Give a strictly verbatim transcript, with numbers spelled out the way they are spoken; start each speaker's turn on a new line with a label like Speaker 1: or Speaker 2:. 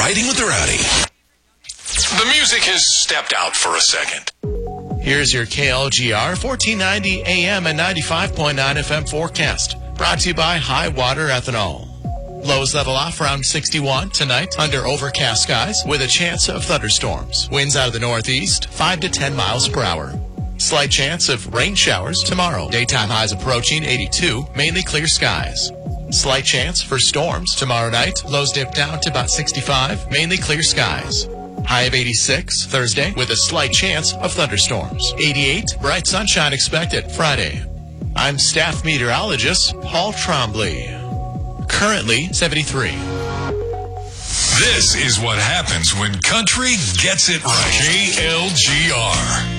Speaker 1: Riding with the Rowdy. The music has stepped out for a second.
Speaker 2: Here's your K L G R fourteen ninety A M and ninety-five point nine F M forecast. Brought to you by High Water Ethanol. Lows level off around sixty-one tonight under overcast skies with a chance of thunderstorms. Winds out of the northeast, five to ten miles per hour. Slight chance of rain showers tomorrow. Daytime highs approaching eighty-two, mainly clear skies. Slight chance for storms tomorrow night. Lows dip down to about sixty-five, mainly clear skies. High of eighty-six Thursday with a slight chance of thunderstorms. eighty-eight, bright sunshine expected Friday. I'm staff meteorologist Paul Trombley. Currently seventy-three.
Speaker 1: This is what happens when country gets it right. K L G R.